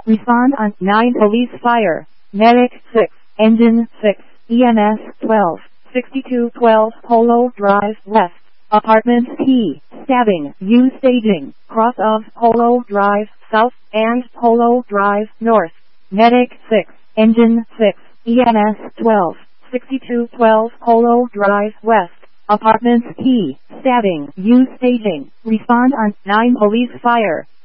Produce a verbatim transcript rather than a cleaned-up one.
Respond on nine Police Fire. Medic six. Engine six. E M S twelve. sixty-two twelve Polo Drive West. Apartment P. Stabbing. U staging. Cross of Polo Drive South and Polo Drive North. Medic six. Engine six. E M S twelve. sixty-two twelve Polo Drive West. Apartment P. Stabbing. U staging. Respond on nine Police Fire.